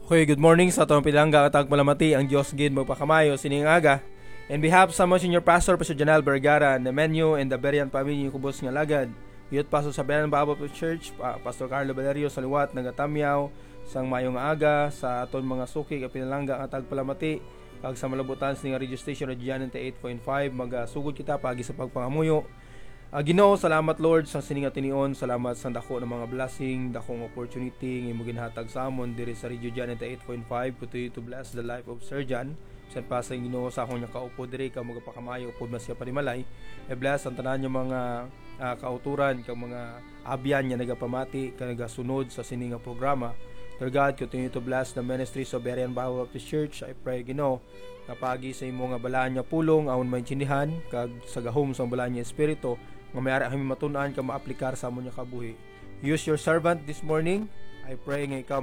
Okay, good morning sa atong pilangga katag malamati ang Dios gid magpakamayo sining aga. In behalf sa mga senior pastor Pastor Janel Vergara, the menu and the Berian family kubos nga lagad. Youth pastor sa Berian Bible Church, Pastor Carlo Valerio sa liwat nagatamyaw sang mayong aga sa aton mga suki ka pinalangga katag palamati kag sa malabutan sining radio station Radio 8.5 magasugod kita pagi sa pagpangamuyo. Ginoo, salamat Lord sa sininga tinion, salamat sa dako ng mga blessing, dakong opportunity nga imo ginhatag sa amon diri sa Radio Janet 8.5 to bless the life of Sir John. Sa pasa Ginoo sa akong nakaupo diri ka magapakamayo pud masya panimalay. Bless ang tanan yung mga kauturan kag mga abyan nga nagapamati kag nagasunod sa sininga programa. Dear God, continue to bless the ministries of Berian Bible Baptist Church. I pray Ginoo kapagi sa imo nga balaan nga pulong aon maintindihan kag sa gahom sa balaan nga espiritu nga mayari kami matun-an ka maaplikar sa amon nga kabuhi. Use your servant this morning. I pray nga ikaw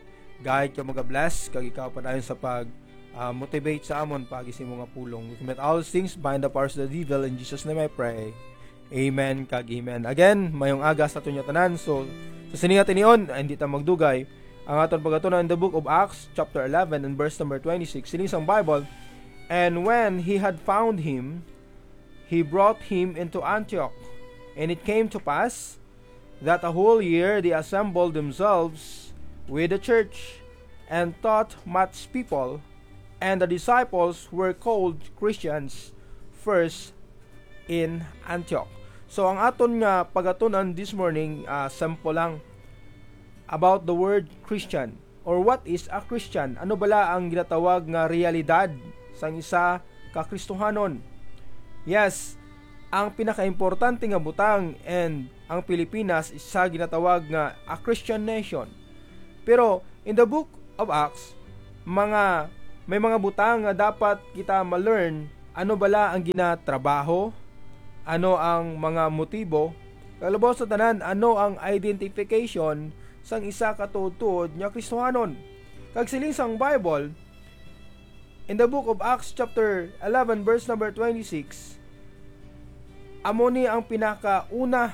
guide ka bless kag ikaw padayon sa pag motivate sa amon pagi sa imo nga pulong. We commit all things bind the powers of the devil in Jesus name I pray. Amen kag amen. Again, mayong aga sa aton tanan. So sa sininga tinion hindi ta magdugay ang aton pagatunan in the book of Acts chapter 11 and verse number 26. Sining sang Bible, and when he had found him, he brought him into Antioch. And it came to pass that a whole year they assembled themselves with the church and taught much people, and the disciples were called Christians first in Antioch. So ang aton nga pagatunan this morning, sample lang about the word Christian or what is a Christian. Ano bala ang ginatawag nga realidad sang isa ka Kristohanon? Yes, ang pinaka-importante nga butang and ang Pilipinas isa ginatawag nga a Christian nation. Pero in the book of Acts, may mga butang nga dapat kita ma-learn. Ano bala ang ginatrabaho? Ano ang mga motibo? Kalabaw sa tanan, ano ang identification sang isa ka tuod nga Kristohanon? Kag siling sang Bible, in the book of Acts chapter 11 verse number 26, amo ni ang pinakauna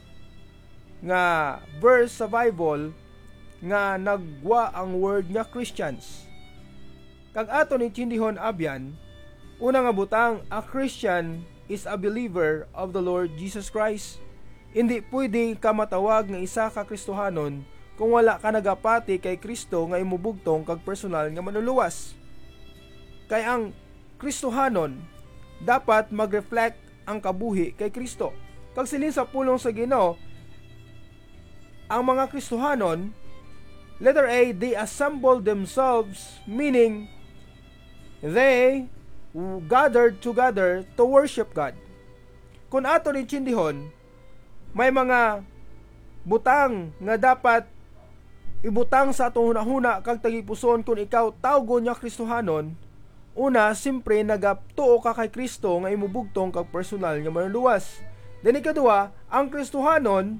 nga verse sa Bible nga nagwa ang word nga Christians. Kag ato ni tindihon abyan, una nga butang, a Christian is a believer of the Lord Jesus Christ. Hindi pwede ka matawag nga isa ka Kristohanon kung wala ka nagapati kay Kristo nga imubugtong kag personal nga manuluwas. Kay ang Kristohanon dapat mag-reflect ang kabuhi kay Kristo. Kag siling sa pulong sa Ginoo, ang mga Kristohanon, letter A, they assembled themselves, meaning they gathered together to worship God. Kung ato ni tindihon, may mga butang nga dapat ibutang sa atong hunahuna kag tagipuson kung ikaw tawgon nga Kristohanon. Una, simpre nagatuo ka kay Kristo nga imubugtong kag personal nga manuluwas. Then ikadua, ang Kristohanon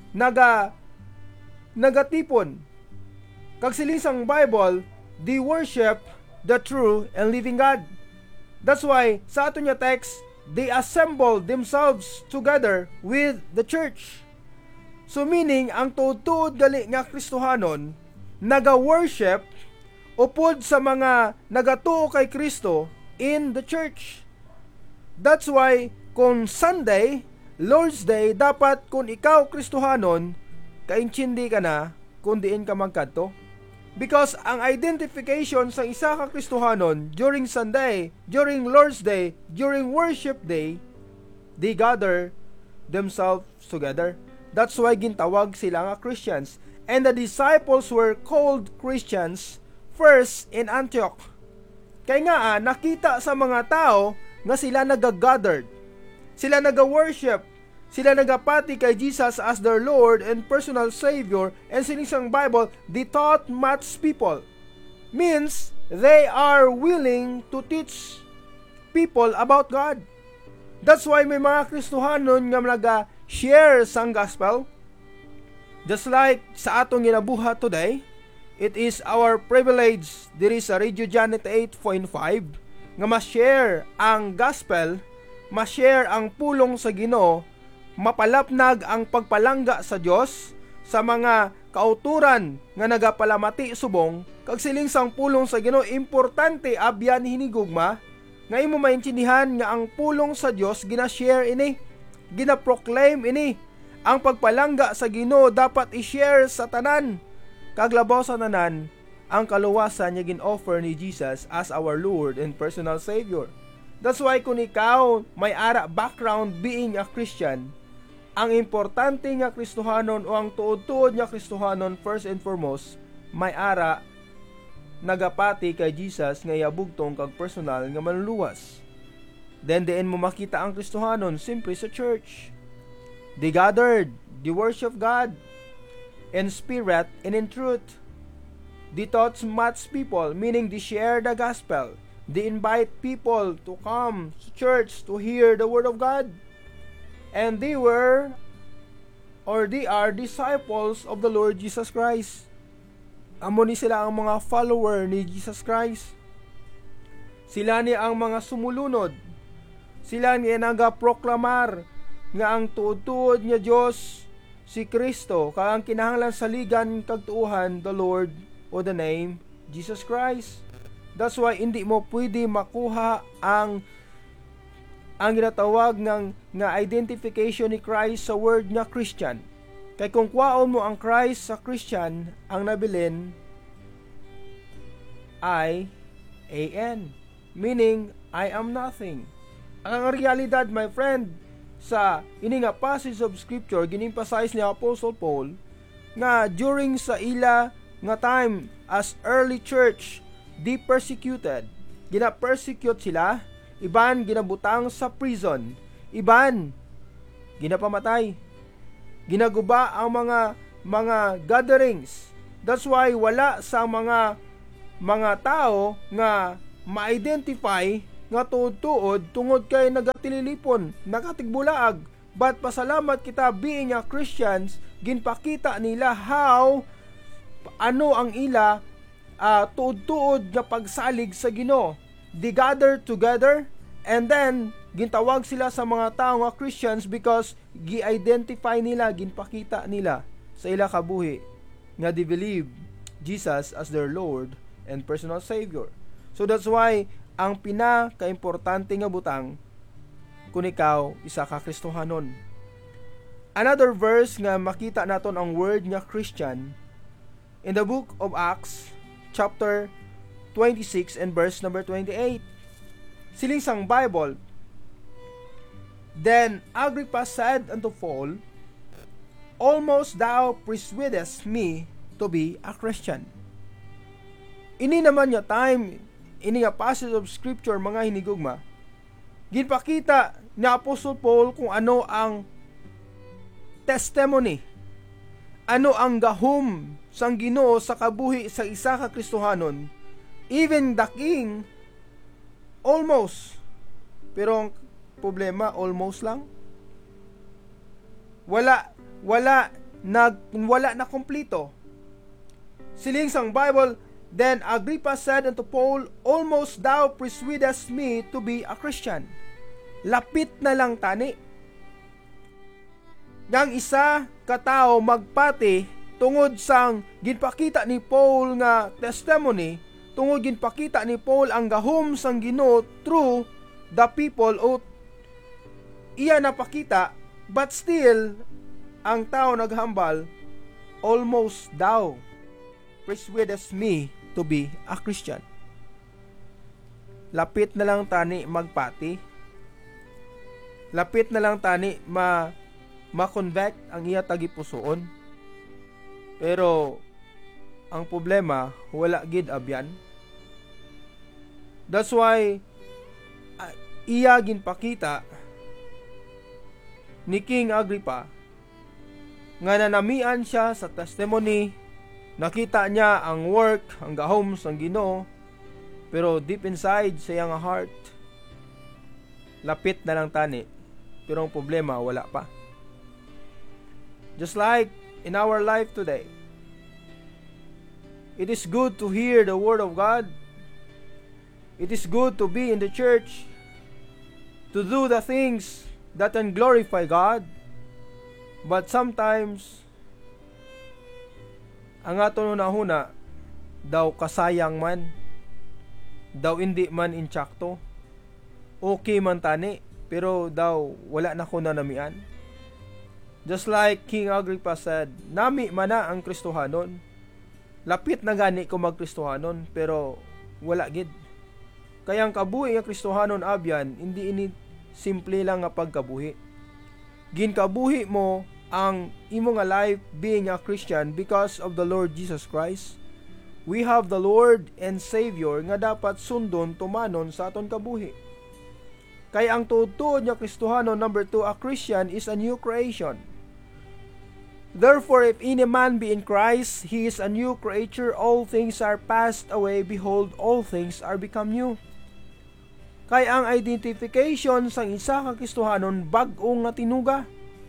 nagatipon. Kag siling sang Bible, they worship the true and living God. That's why sa ato nga text, they assembled themselves together with the church. So meaning, ang tuod gali nga Kristohanon naga-worship upod sa mga nagatuo kay Kristo in the church. That's why kung Sunday, Lord's Day, dapat kung ikaw Kristohanon, kaintindi ka na kung diin ka magkadto. Because ang identification sa isa ka Kristohanon during Sunday, during Lord's Day, during worship day, they gather themselves together. That's why gintawag sila nga Christians. And the disciples were called Christians first in Antioch. Kaya nga nakita sa mga tao nga sila nag-gathered, sila nag-worship, sila nagapati kay Jesus as their Lord and personal Savior, and sining sang Bible, they taught much people. Means, they are willing to teach people about God. That's why may mga Kristohanon nga naga-share sang gospel. Just like sa atong ginabuhat today, it is our privilege diri sa Radio Janet 8.5 nga ma-share ang gospel, ma-share ang pulong sa Ginoo, mapalapnag ang pagpalangga sa Dios sa mga kauturan nga nagapalamati subong kag siling sang pulong sa Ginoo importante abyan hinigugma nga imo maintindihan nga ang pulong sa Dios gina-share ini, gina-proclaim ini. Ang pagpalangga sa Ginoo dapat i-share sa tanan. Kag labaw sa tanan ang kaluwasan niya gin-offer ni Jesus as our Lord and personal Savior. That's why kung ikaw may ara background being a Christian, ang importante nga Kristohanon o ang tuod-tuod nga Kristohanon first and foremost, may ara nagapati kay Jesus nga iabugtong kag personal nga manluluwas. Then diin mo makita ang Kristohanon simply sa church. They gathered, they worship God in spirit and in truth. They taught much people, meaning they share the gospel. They invite people to come to church to hear the word of God. And they are disciples of the Lord Jesus Christ. Amo ni sila ang mga follower ni Jesus Christ. Sila ni ang mga sumulunod. Sila ni nagaproklamar nga ang tuod-tuod nga Dios si Kristo kag ang kinahanglan saligan kag tuuhan the Lord o the name Jesus Christ. That's why hindi mo pwede makuha ang ginatawag nga identification ni Christ sa word nga Christian. Kay kung kwaon mo ang Christ sa Christian, ang nabilin I-A-N, meaning I am nothing. Ang realidad, my friend, sa ini nga passage of scripture gin-emphasize ni Apostle Paul nga during sa ila nga time as early church, they persecuted. Gina-persecute sila, iban ginabutang sa prison, iban ginapamatay, ginaguba ang mga gatherings. That's why wala sa mga tao nga ma-identify nga tuod-tuod tungod kay nagatililipon, nakatigbulaag. But pasalamat kita being a Christians, ginpakita nila ano ang ila tuod-tuod nga pagsalig sa Ginoo. They gathered together and then gintawag sila sa mga tao nga Christians because gi-identify nila, ginpakita nila sa ila kabuhi nga they believe Jesus as their Lord and personal Savior. So that's why ang pinaka-importante nga butang kung ikaw isa ka Kristohanon. Another verse nga makita naton ang word nga Christian in the book of Acts chapter 26 and verse number 28. Siling sang Bible, Then Agrippa said unto Paul, Almost thou persuadest me to be a Christian. Ini naman nga time, ini nga passage of scripture mga hinigugma, ginpakita ni Apostle Paul kung ano ang testimony, ano ang gahom sang Ginoo sa kabuhi sa isa ka Kristohanon. Even the king almost, pero ang problema almost lang, wala na kompleto. Siling sang Bible, Then Agrippa said unto Paul, Almost thou persuadest me to be a Christian. Lapit na lang tani. Ngang isa katao magpati tungod sang ginpakita ni Paul nga testimony, tungod ginpakita ni Paul ang gahom sang Ginoo through the people o iya napakita, but still ang tao naghambal, Almost thou persuadest me to be a Christian. Lapit na lang tani magpati. Lapit na lang tani ma-convict ang iya tagipusoon. Pero ang problema wala gid abyan. That's why iya ginpakita ni King Agrippa nga nanamian siya sa testimony. Nakita niya ang work, ang gahom sang Ginoo, pero deep inside sa iyang heart, lapit na lang tani, pero ang problema wala pa. Just like in our life today, it is good to hear the word of God. It is good to be in the church, to do the things that can glorify God. But sometimes ang ato nahuna daw kasayang man, daw hindi man intsakto, okay man tani, pero daw wala na ko nanamian. Just like King Agrippa said, nami man na ang Kristohanon, lapit na gani ko mag-Kristohanon, pero wala gid. Kaya ang kabuhi nga Kristohanon abyan, hindi ini simple lang nga pagkabuhi. Ginkabuhi mo ang imo nga life being a Christian because of the Lord Jesus Christ. We have the Lord and Savior nga dapat sundon tumanon sa aton kabuhi. Kaya ang tuod nga Kristohanon, number 2, a Christian is a new creation. Therefore, if any man be in Christ, he is a new creature. All things are passed away. Behold, all things are become new. Kaya ang identification sang isa ka Kristohanon, bag-o nga tinuga.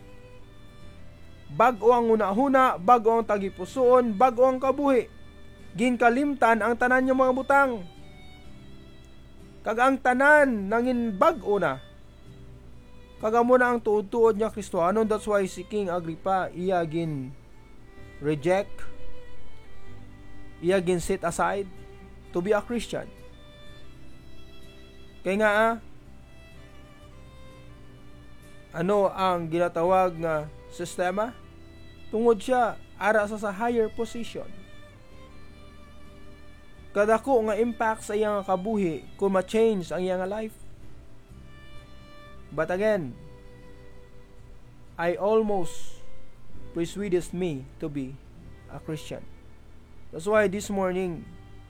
Bag-o ang una-huna, bag-o ang tagipusoon, bag-o ang kabuhi. Ginkalimtan ang tanan ng mga butang. Kag ang tanan nangin bag-o na. Kagamo na ang tuod-tuod niya Kristohanon. That's why si King Agrippa iya gin reject, iya gin set aside to be a Christian. Kaya nga ano ang ginatawag nga sistema? Tungod siya ara sa higher position. Kadako nga impact sa iyang kabuhi kung ma-change ang iyang life. But again, I almost persuaded me to be a Christian. That's why this morning,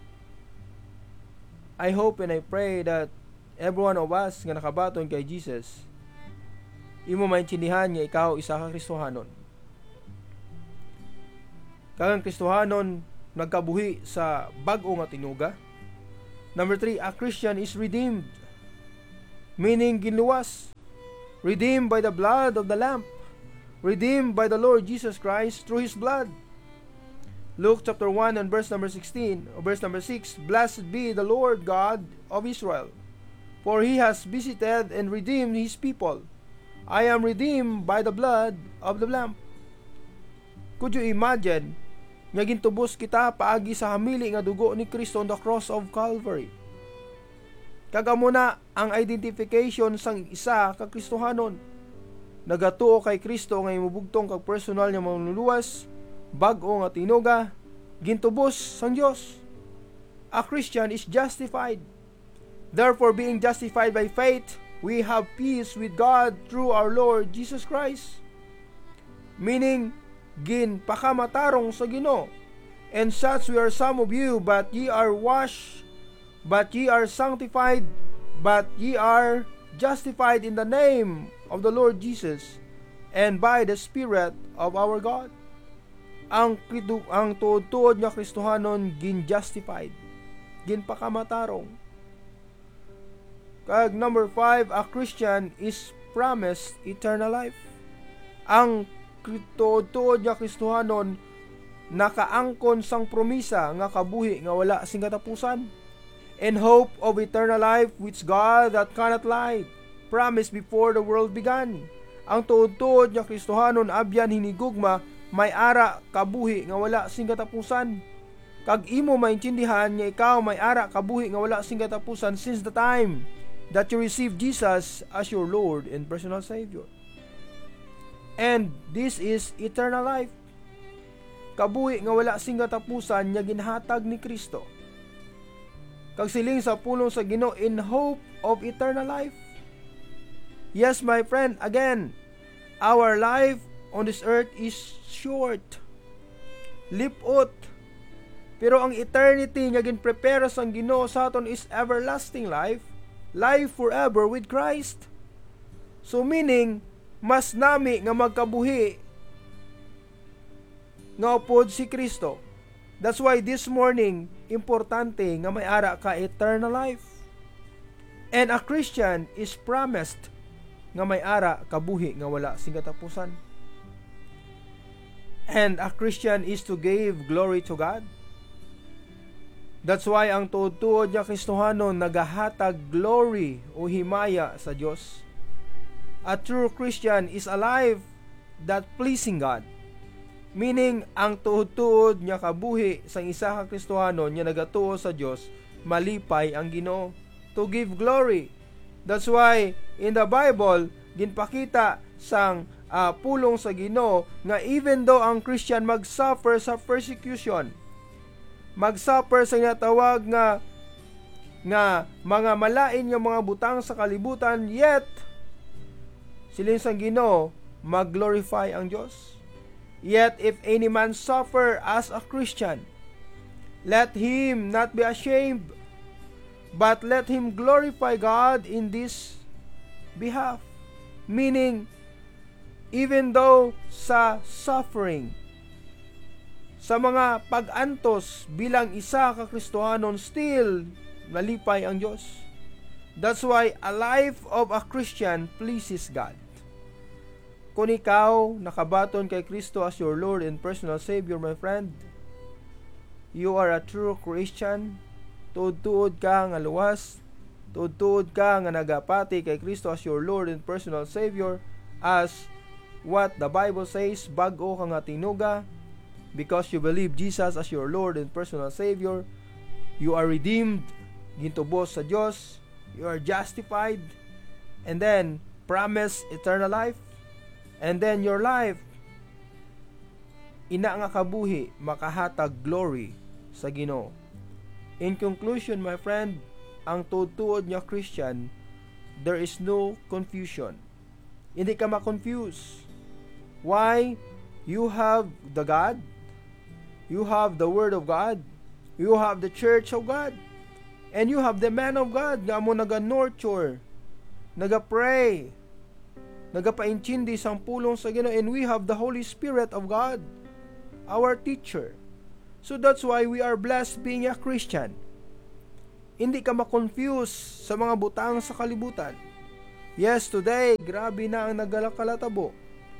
I hope and I pray that every one of us nga nakabaton kay Jesus, imo maintindihan nga ikaw isa ka Kristohanon. Kang Kristohanon nagkabuhi sa bag-o nga tinuga. Number 3, a Christian is redeemed. Meaning ginluwas. Redeemed by the blood of the Lamb. Redeemed by the Lord Jesus Christ through His blood. Luke chapter 1 and verse number 16 or verse number 6, Blessed be the Lord God of Israel, for He has visited and redeemed His people. I am redeemed by the blood of the Lamb. Could you imagine nga gintubos kita paagi sa hamili nga dugo ni Kristo on the cross of Calvary? Kagamo na ang identification sang isa ka Kristohanon. Nagatuo kay Kristo nga imubugtong kag personal nga manluluwas, bag-o nga tinuga, gintubos sang Dios. A Christian is justified. Therefore, being justified by faith, we have peace with God through our Lord Jesus Christ. Meaning, ginpakamatarong sa Ginoo. And such we are some of you, but ye are washed, but ye are sanctified, but ye are justified in the name of the Lord Jesus, and by the Spirit of our God. Ang tuod-tuod nga Kristohanon gin-justified, ginpakamatarong. Kag number 5, a Christian is promised eternal life. Ang tuod-tuod nga Kristohanon nakaangkon sang promisa nga kabuhi nga wala sing katapusan, and hope of eternal life which God that cannot lie promised before the world began. Ang tuod-tuod nga Kristohanon abyan hinigugma may ara kabuhi nga wala sing katapusan. Kag imo maintindihan nga ikaw may ara kabuhi nga wala sing katapusan since the time that you received Jesus as your Lord and personal Savior. And this is eternal life. Kabuhi nga wala sing katapusan nga ginhatag ni Kristo. Kag siling sa pulong sa Ginoo in hope of eternal life. Yes, my friend, again, our life on this earth is short. Lipot. Pero ang eternity nga ginprepare sang Ginoo sa aton is everlasting life, life forever with Christ. So meaning, mas nami nga magkabuhi nga upod si Kristo. That's why this morning, importante nga may ara ka eternal life. And a Christian is promised nga may ara kabuhi nga wala sing katapusan. And a Christian is to give glory to God. That's why ang tuod-tuod nga Kristohanon nagahatag glory o himaya sa Dios. A true Christian is a life that pleasing God. Meaning, ang tuod-tuod niya kabuhi sang isa ka Kristohano niya nagatuo sa Dios, malipay ang Ginoo to give glory. That's why in the Bible ginpakita sang pulong sa Ginoo nga even though ang Christian mag-suffer sa persecution, mag-suffer sa natawag nga mga malain nga mga butang sa kalibutan, yet siling sang Ginoo mag-glorify ang Dios. Yet if any man suffer as a Christian, let him not be ashamed, but let him glorify God in this behalf. Meaning, even though sa suffering, sa mga pag-antos bilang isa ka Kristohanon, still nalipay ang Diyos. That's why a life of a Christian pleases God. Kung ikaw nakabaton kay Kristo as your Lord and personal Savior, my friend, you are a true Christian. Tuod-tuod ka nga luwas, tuod-tuod ka nga nagapati kay Kristo as your Lord and personal Savior, as what the Bible says, bag-o ka nga tinuga, because you believe Jesus as your Lord and personal Savior, you are redeemed, gintubos sa Diyos, you are justified, and then promise eternal life, and then your life ina nga kabuhi makahatag glory sa Ginoo. In conclusion, my friend, ang tuod-tuod nga Christian, there is no confusion. Hindi ka ma-confuse. Why? You have the God, you have the Word of God, you have the Church of God, and you have the man of God nga mo naga-nurture, naga-pray, nagapaintindi sang pulong sa Ginoo, and we have the Holy Spirit of God, our teacher. So that's why we are blessed being a Christian. Hindi ka ma-confuse sa mga butang sa kalibutan. Yes, today, grabe na ang nagkalakalatabo.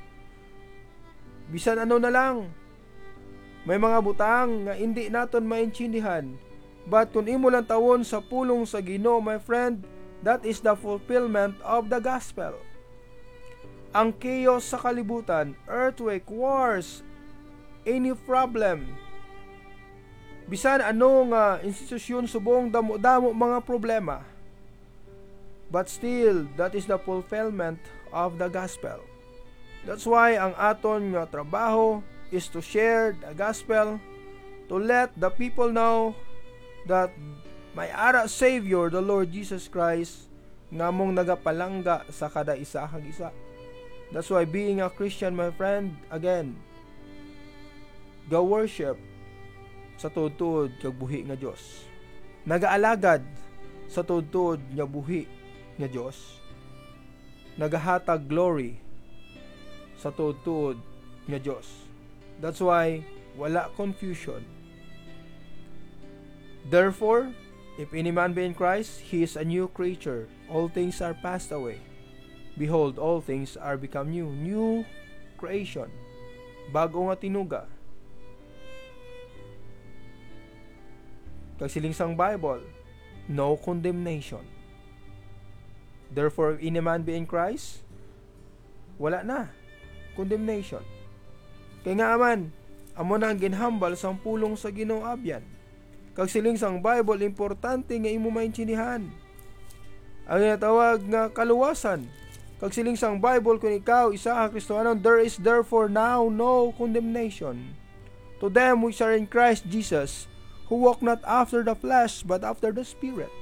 Bisan ano na lang, may mga butang nga hindi naton maintindihan. But kung imo lang tawon sa pulong sa Ginoo, my friend, that is the fulfillment of the gospel. Ang chaos sa kalibutan, earthquake, wars, any problem, bisan ano nga institusyon subong damo-damo mga problema, but still that is the fulfillment of the gospel. That's why ang aton nga trabaho is to share the gospel, to let the people know that may ara Savior, the Lord Jesus Christ, nga mong nagapalangga sa kada isa kag isa. That's why being a Christian, my friend, again, go worship sa tuod-tuod kag buhi nga Dios. Nagaalagad sa tuod-tuod nga buhi nga Dios. Nagahatag glory sa tuod-tuod nga Dios. That's why wala confusion. Therefore, if any man be in Christ, he is a new creature. All things are passed away. Behold, all things are become new. New creation. Bago nga tinuga. Kagsiling sang Bible, no condemnation. Therefore, if any man be in Christ, wala na condemnation. Kaya nga man, amo na ang ginhambal sang pulong sa Ginoo abyan. Kagsiling sang Bible, importante nga imo maintindihan ang natawag nga kaluwasan. Kagsiling sang Bible, kung ikaw isa ka Kristohanon, there is therefore now no condemnation to them which are in Christ Jesus, who walk not after the flesh, but after the Spirit.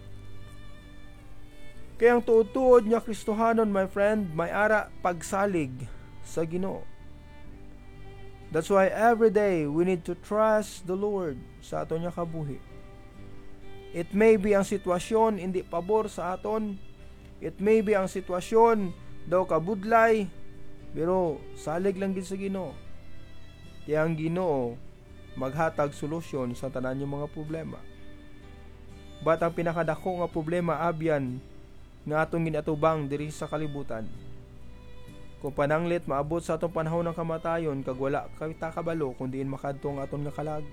Kaya ang tuod-tuod nga Kristohanon, my friend, may ara pagsalig sa Ginoo. That's why every day we need to trust the Lord sa aton nga kabuhi. It may be ang sitwasyon hindi pabor sa aton. It may be ang sitwasyon daw kabudlay, pero salig lang gid sa Ginoo. Kaya ang Ginoo maghatag solusyon sa tanan yung mga problema. But ang pinakadako nga problema abyan nga atong ginatubang diri sa kalibutan. Kung pananglit maabot sa atong panahon ng kamatayon, kag wala kita kabalo kundi makadto ang aton nga kalag.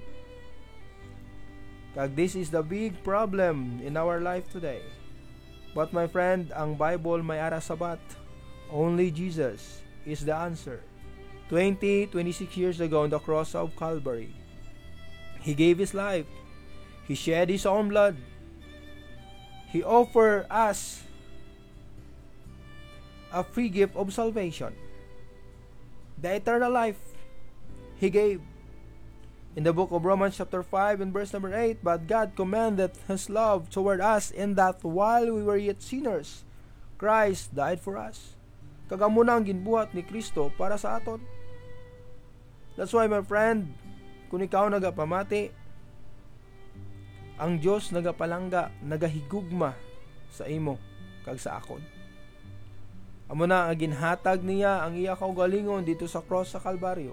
Kag this is the big problem in our life today. But my friend, ang Bible may ara sabat. Only Jesus is the answer. 26 years ago on the cross of Calvary. He gave His life. He shed His own blood. He offered us a free gift of salvation. The eternal life He gave. In the book of Romans chapter 5 and verse number 8, but God commended His love toward us in that while we were yet sinners, Christ died for us. Kagamo na ang ginbuhat ni Kristo para sa aton. That's why, my friend, kung ikaw nagapamati, ang Diyos nagapalangga, nagahigugma sa imo kag sa akon. Amo na ang ginhatag niya ang iya kaugalingon dito sa cross sa Kalbaryo.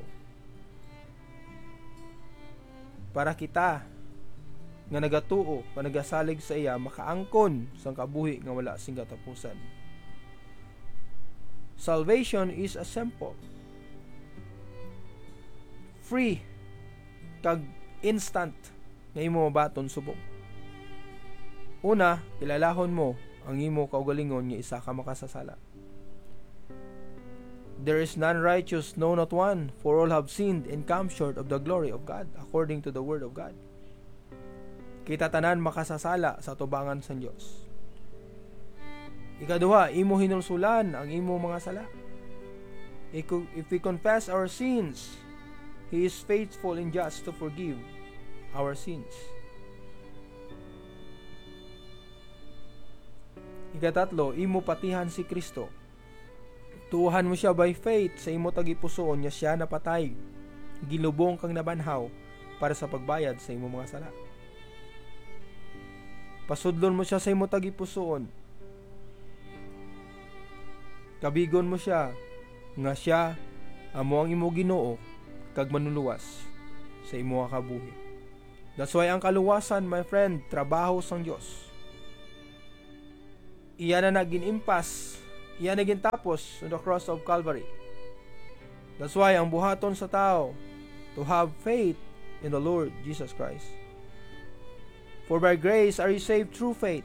Para kita nga nagatuo, panagasalig sa iya, makaangkon sang kabuhi nga wala sing katapusan. Salvation is a simple, free, kag instant nga imo mabaton subong. Una, kilalahon mo ang imo kaugalingon nga isa ka makasasala. There is none righteous, no not one, for all have sinned and come short of the glory of God, according to the word of God. Kita tanan makasasala sa tubangan sa Dios. Ikaduha, imo hinulsulan ang imo mga sala. If we confess our sins, He is faithful and just to forgive our sins. Ikatatlo, imo patihan si Kristo. Tuhan mo siya by faith sa imo tagipusoon nga siya napatay, gilubong kang nabanhaw para sa pagbayad sa imo mga sala. Pasudlon mo siya sa imo tagipusoon. Kabigon mo siya nga siya amo ang imo Ginoo kag manuluwas sa imo kabuhi. That's why ang kaluwasan, my friend, trabaho sang Dios. Iyan na nagin-impas, iyan naging tapos on the cross of Calvary. That's why ang buhaton sa tao to have faith in the Lord Jesus Christ. For by grace are you saved through faith,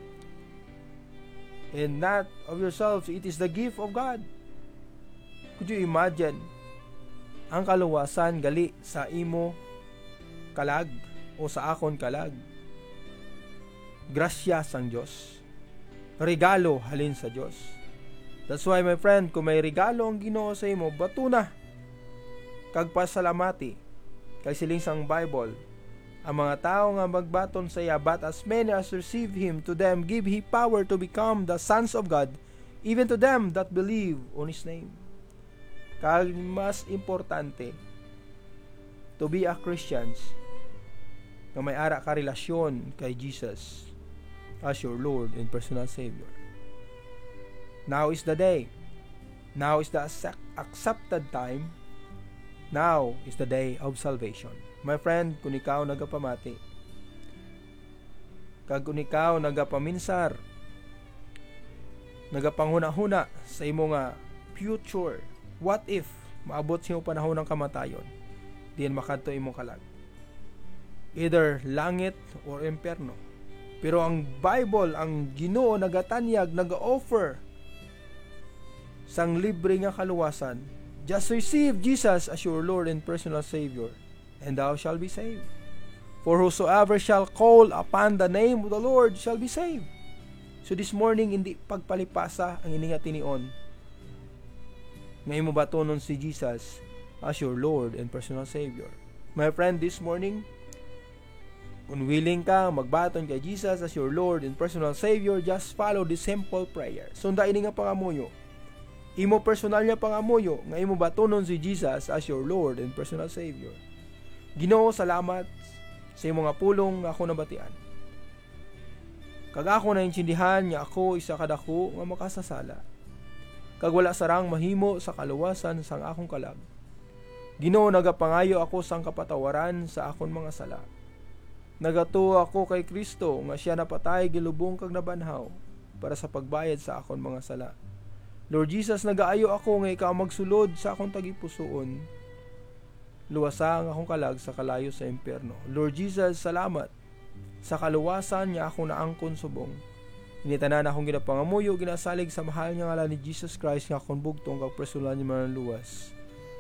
and not of yourselves, it is the gift of God. Could you imagine ang kaluwasan gali sa imo kalag o sa akon kalag? Grasya sang Dios, regalo halin sa Dios. That's why, my friend, kung may regalo ang Ginoo sa imo, bato na kag pasalamati. Kay siling sang Bible, ang mga tao nga magbaton sa iya, but as many as receive Him, to them give He power to become the sons of God, even to them that believe on His name. Kag mas importante, to be a Christians, na may ara ka relasyon kay Jesus as your Lord and personal Savior. Now is the day. Now is the accepted time. Now is the day of salvation. My friend, kung ikaw nagapamati, kag kung ikaw nagapaminsar, nagapanghuna-huna sa imo nga future, what if maabot sa imo panahon ng kamatayon, diyan makadto imong kalag, either langit or impyerno. Pero ang Bible, ang Ginoo nagatanyag, naga-offer sang libre nga kaluwasan. Just receive Jesus as your Lord and personal Savior, and thou shall be saved. For whosoever shall call upon the name of the Lord shall be saved. So this morning, hindi pagpalipasa ang ininga tinion. Ngayon mo batonon si Jesus as your Lord and personal Savior. My friend, this morning, kung willing ka magbaton kay Jesus as your Lord and personal Savior, just follow this simple prayer. Sunda ini nga pangamuyo. Imo personal niya pangamuyo nga imo batonon si Jesus as your Lord and personal Savior. Ginoo, salamat sa imo nga pulong nga ako nabatian. Kag ako naintindihan nga ako isa kadako nga makasasala. Kag wala sarang mahimo sa kaluwasan sang akong kalag. Ginoo, nagapangayo ako sang kapatawaran sa akon mga sala. Nagatuo ako kay Kristo nga siya napatay, gilubong kag nabanhaw para sa pagbayad sa akon mga sala. Lord Jesus, nagaayo ako nga ikaw magsulod sa akong tagipusoon. Luwasa ang akong kalag sa kalayo sa impyerno. Lord Jesus, salamat sa kaluwasan niya ako naangkon subong. Initanan akong ginapangamuyo, ginasalig sa mahal nga ngalan ni Jesus Christ nga akong bugtong kag personal niya manluwas.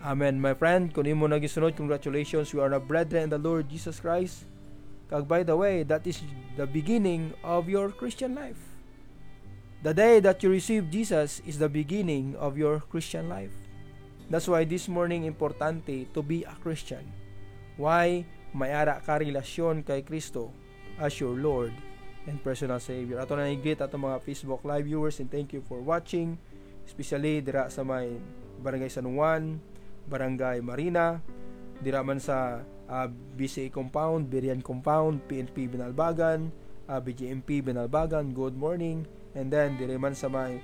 Amen. My friend, kung imo nagisunod, congratulations, you are a brethren in the Lord Jesus Christ. Kag by the way, that is the beginning of your Christian life. The day that you receive Jesus is the beginning of your Christian life. That's why this morning importante to be a Christian. Why? Mayara ka relasyon kay Kristo as your Lord and personal Savior. Ato na i-greet ato mga Facebook Live viewers and thank you for watching. Especially dira sa may Barangay San Juan, Barangay Marina, dira man sa BCA Compound, Berian Compound, PNP Binalbagan, BJMP Binalbagan, good morning. And then dira man sa may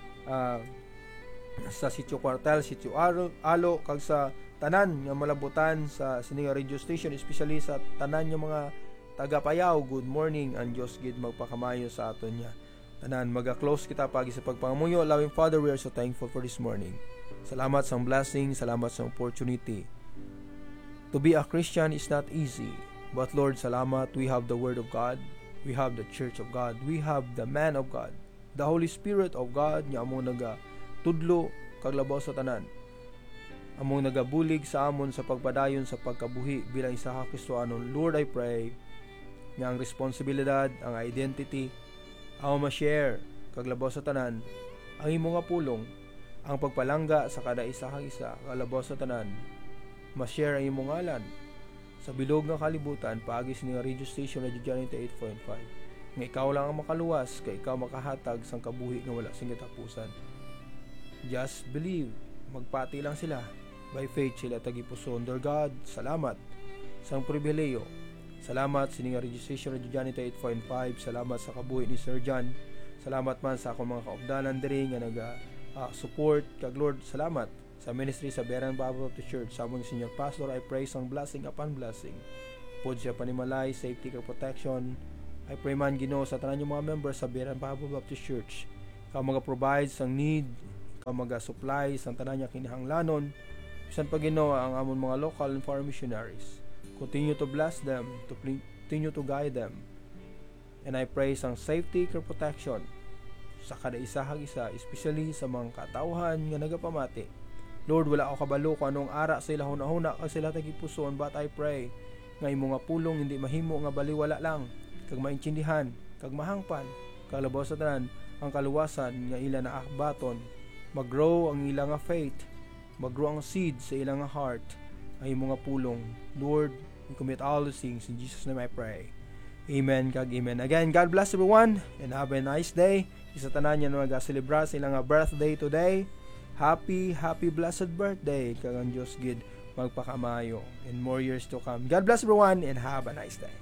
sa Sitio Quartel, Sitio Alo, kag sa tanan nga malabutan sa sininga radio station, especially sa tanan nga mga taga Payaw, good morning, and Diyos gid magpakamayo sa aton niya. Tanan, maga-close kita pagi sa pagpangamuyo. Loving Father, we are so thankful for this morning. Salamat sa blessing, salamat sa opportunity. To be a Christian is not easy, but Lord, salamat, we have the Word of God, we have the Church of God, we have the Man of God, the Holy Spirit of God, nga among nagatudlo kaglabaw sa tanan. Among nagabulig sa amon sa pagpadayon sa pagkabuhi bilang isa ka Kristohanon. Lord, I pray nga ang responsibilidad, ang identity, ang ma-share kaglabaw sa tanan, ang imo nga pulong, ang pagpalangga sa kada isa kag isa kaglabaw sa tanan, ma-share ang imong ngalan sa bilog nga kalibutan paagi sa radio station Radio Johnny 8.5. Nga ikaw lang ang makaluwas, kay ikaw makahatag sang kabuhi nga wala sing katapusan. Just believe, magpati lang sila. By faith sila tagipuson. Dear God, salamat sa pribileyo. Salamat sa inyong registration Radio Johnny 8.5. Salamat sa kabuhi ni Sir John. Salamat man sa akong mga kaupdanan diri nga support kag Lord. Salamat sa ministry sa Beran Bible Baptist Church. Sa among senior pastor, I pray sang blessing upon blessing. Pod siya panimalay, safety kag protection. I pray man Ginoo sa tanan yung mga members sa Beran Bible Baptist Church. Ka mga provide sang need, ka mga supply sang tanan niya kinahanglanon. Bisan pa Ginoo ang amon mga local and foreign missionaries. Continue to bless them, to continue to guide them. And I pray sang safety and protection sa kada isa hag isa, especially sa mga katawhan nga nagapamati. Lord, wala ako kabalo kung anong ara sa ila hunahuna kag sila tagipuson, but I pray nga imo nga pulong hindi mahimo nga baliwala lang, kag maintindihan, kag mahangpan, kag labaw sa tanan ang kaluwasan nga ila naakbaton, mag-grow ang ilang nga faith, mag-grow ang seed sa ilang nga heart, ay imo nga pulong. Lord, we commit all these things in Jesus' name I pray. Amen kag amen. Again, God bless everyone and have a nice day. Isa tanan yan mag-celebrar sa ilang birthday today. Happy blessed birthday kag ang Dios gid magpakamayo and more years to come. God bless everyone and have a nice day.